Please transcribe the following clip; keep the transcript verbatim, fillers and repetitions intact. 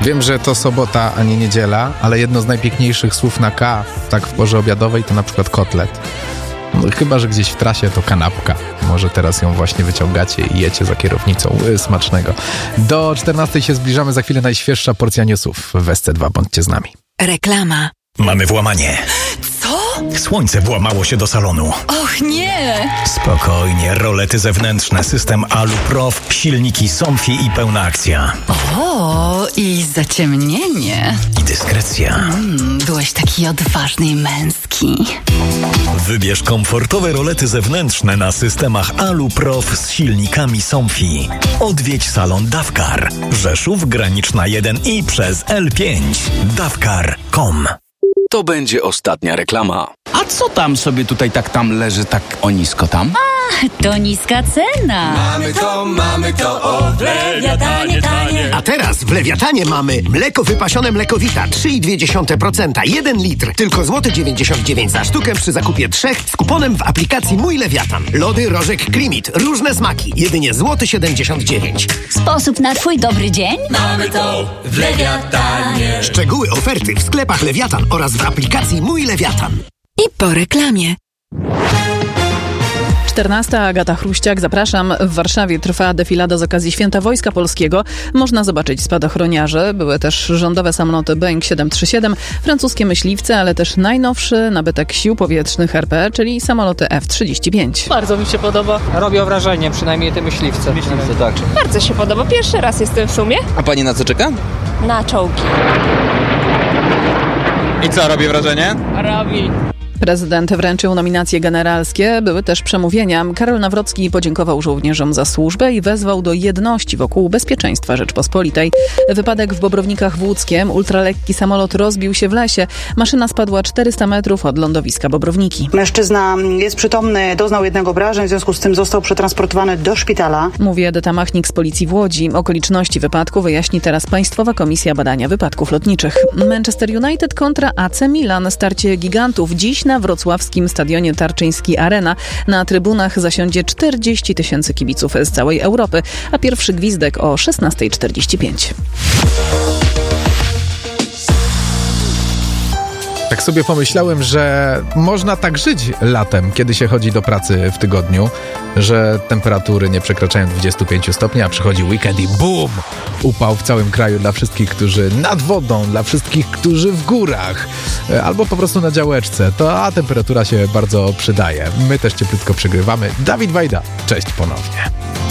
Wiem, że to sobota, a nie niedziela, ale jedno z najpiękniejszych słów na K, tak w porze obiadowej, to na przykład kotlet. No, chyba że gdzieś w trasie to kanapka. Może teraz ją właśnie wyciągacie i jecie za kierownicą. Yy, smacznego. Do czternastej się zbliżamy, za chwilę najświeższa porcja newsów w S C dwa. Bądźcie z nami. Reklama. Mamy włamanie. Co? Słońce włamało się do salonu. Och nie! Spokojnie, rolety zewnętrzne, system Aluprof, silniki Somfy i pełna akcja. O, i zaciemnienie. I dyskrecja. Mm, byłeś taki odważny i męski. Wybierz komfortowe rolety zewnętrzne na systemach Aluprof z silnikami Somfy. Odwiedź salon Dawkar. Rzeszów, Graniczna jeden i przez L pięć. dawkar kropka com. To będzie ostatnia reklama. A co tam sobie tutaj tak tam leży, tak o nisko tam? A, to niska cena. Mamy to, mamy to, o w Lewiatanie tanie. A teraz w Lewiatanie mamy mleko wypasione Mlekowita trzy i dwie dziesiąte procent, jeden litr. Tylko złoty dziewięćdziesiąt dziewięć za sztukę przy zakupie trzech z kuponem w aplikacji Mój Lewiatan. Lody Rożek Klimit, różne smaki, jedynie złoty siedemdziesiąt dziewięć. Sposób na twój dobry dzień? Mamy to w Lewiatanie. Szczegóły oferty w sklepach Lewiatan oraz w aplikacji Mój Lewiatan. I po reklamie. czternasta. Agata Chruściak, zapraszam. W Warszawie trwa defilada z okazji Święta Wojska Polskiego. Można zobaczyć spadochroniarze. Były też rządowe samoloty Boeing siedem trzy siedem, francuskie myśliwce, ale też najnowszy nabytek sił powietrznych R P, czyli samoloty F trzydzieści pięć. Bardzo mi się podoba. Robią wrażenie, przynajmniej te myśliwce. Myśliwce, tak. Bardzo się podoba. Pierwszy raz jestem w sumie. A pani na co czeka? Na czołgi. I co, robi wrażenie? Robi. Prezydent wręczył nominacje generalskie, były też przemówienia. Karol Nawrocki podziękował żołnierzom za służbę i wezwał do jedności wokół bezpieczeństwa Rzeczpospolitej. Wypadek w Bobrownikach w Łódzkiem. Ultralekki samolot rozbił się w lesie. Maszyna spadła czterysta metrów od lądowiska Bobrowniki. Mężczyzna jest przytomny, doznał jednego obrażeń, w związku z tym został przetransportowany do szpitala. Mówi Edyta Machnik z Policji w Łodzi. Okoliczności wypadku wyjaśni teraz Państwowa Komisja Badania Wypadków Lotniczych. Manchester United kontra A C Milan. Starcie gigantów. Dziś na wrocławskim stadionie Tarczyński Arena. Na trybunach zasiądzie czterdzieści tysięcy kibiców z całej Europy, a pierwszy gwizdek o szesnasta czterdzieści pięć. Tak sobie pomyślałem, że można tak żyć latem, kiedy się chodzi do pracy w tygodniu, że temperatury nie przekraczają dwudziestu pięciu stopni, a przychodzi weekend i bum! Upał w całym kraju dla wszystkich, którzy nad wodą, dla wszystkich, którzy w górach, albo po prostu na działeczce. To a temperatura się bardzo przydaje. My też cieplutko przygrywamy. Dawid Wajda, cześć ponownie.